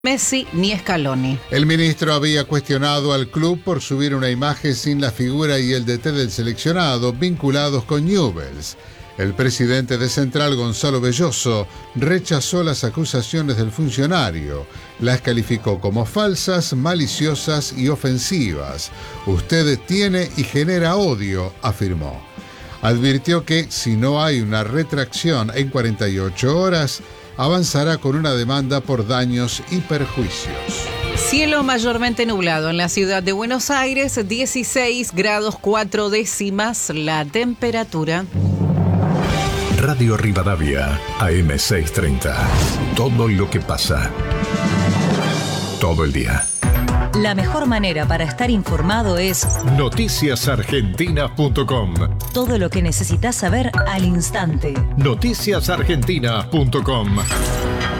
Messi ni Scaloni. El ministro había cuestionado al club por subir una imagen sin la figura y el DT del seleccionado vinculados con Newell's. El presidente de Central, Gonzalo Belloso, rechazó las acusaciones del funcionario. Las calificó como falsas, maliciosas y ofensivas. Usted tiene y genera odio, afirmó. Advirtió que si no hay una retracción en 48 horas, avanzará con una demanda por daños y perjuicios. Cielo mayormente nublado en la ciudad de Buenos Aires, 16 grados 4 décimas la temperatura. Radio Rivadavia, AM 630. Todo lo que pasa. Todo el día. La mejor manera para estar informado es noticiasargentina.com. Todo lo que necesitas saber al instante. Noticiasargentina.com.